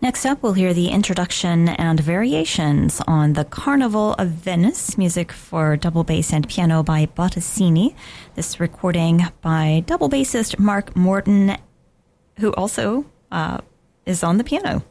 Next up, we'll hear the introduction and variations on the Carnival of Venice, music for double bass and piano by Bottesini. This recording by double bassist Mark Morton, who also is on the piano.